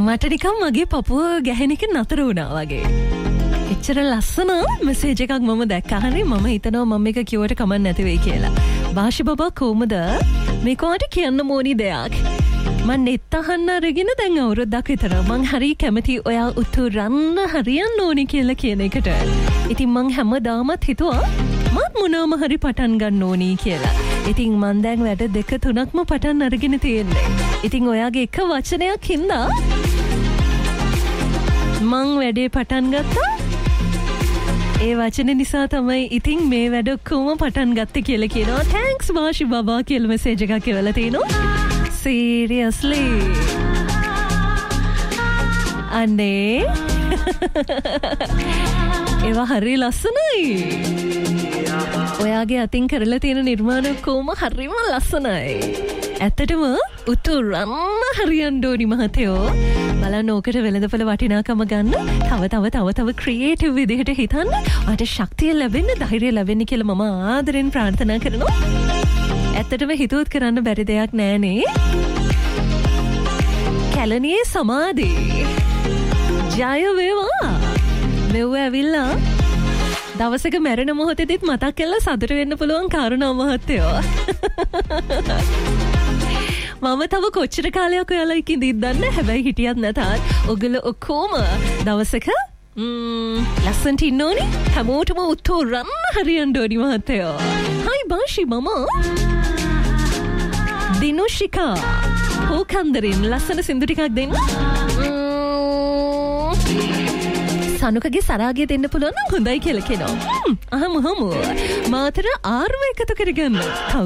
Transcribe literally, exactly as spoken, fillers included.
මට නිකන් මගේ පපුව ගැහෙන එක නතර වුණා වගේ. එච්චර ලස්සන මෙසේජ් එකක් මම දැක්කා. හරි මම හිතනවා මම මේක කිව්වට කමක් නැති වෙයි කියලා. වාෂි බබා කොහමද මේක ඔයාලට කියන්න ඕනි දෙයක්. මම නෙත් අහන්න අරගෙන දැන් අවුරුද්දක් විතර මං හරි කැමති ඔයා උතුරන්න හරියන්න ඕනි කියලා කියන එකට. ඉතින් මං හැමදාමත් හිතුවා මත් මොනවම හරි පටන් ගන්න ඕනි කියලා. ඉතින් මං දැන් වැඩ දෙක තුනක්ම පටන් අරගෙන තියෙන්නේ. ඉතින් ඔයාගේ එක වචනයක් හින්දා මං වැඩේ පටන් ගත්තා. ඒ වචන නිසා තමයි ඉතින් මේ වැඩ කොහොම පටන් ගත්තේ කියලා කියනවා. thanks වාෂි බබා කියලා මෙසේජ් එකක් කියලා තිනවා. seriously අනේ ඒවා හරි ලස්සනයි. ඔයාගේ අතින් කරලා තියෙන නිර්මාණ කොහොම හරිම ලස්සනයි. ඇත්තටම උතුරන්න හරියන්න ඕනි මහතයෝ. බලන්න ඕකට වෙළඳපොළ වටිනාකම ගන්න. තව තව තව තව ක්‍රියේටිව් විදිහට හිතන්න. ඔයාට ශක්තිය ලැබෙන්න, ධෛර්යය ලැබෙන්න කියලා මම ආදරෙන් ප්‍රාර්ථනා කරනවා. ඇත්තටම හිතුවත් කරන්න බැරි දෙයක් නෑනේ. කැලණියේ සමාධි ජය වේවා. මෙව ඇවිල්ලා දවසක මැරෙන මොහොතේදීත් මතක් කරලා සතුට වෙන්න පුළුවන් කාරණා මහත්තයෝ. මම තව කොච්චර කාලයක් ඔයාලා එක්ක ඉඳිද්ද දන්නේ. හැබැයි හිටියත් නැතත් ඔගොල්ලෝ ඔක්කොම දවසක ලස්සන්ට ඉන්න ඕනි. හැමෝටම උතුරන්න හරියන්න ඕනි මහත්තයෝ. හයි බාෂි මම දිනුෂිකා හෝකන්දරින් ලස්සන සින්දු ටිකක් දෙන්න. සනුකගේ සරාගය දෙන්න පුළුවන් නම් හොඳයි කියලා කියනවා. අහමු හමු. මාතර ආර්ව එකතු කරගන්න.